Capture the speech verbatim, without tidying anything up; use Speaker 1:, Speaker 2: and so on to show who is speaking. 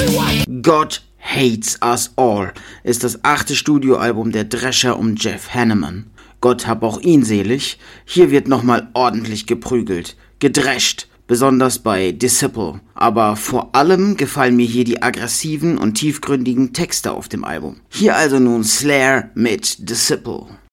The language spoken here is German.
Speaker 1: God Hates Us All ist das achte Studioalbum der Drescher um Jeff Hanneman. Gott hab auch ihn selig, hier wird nochmal ordentlich geprügelt, gedrescht, besonders bei Disciple. Aber vor allem gefallen mir hier die aggressiven und tiefgründigen Texte auf dem Album. Hier also nun Slayer mit Disciple.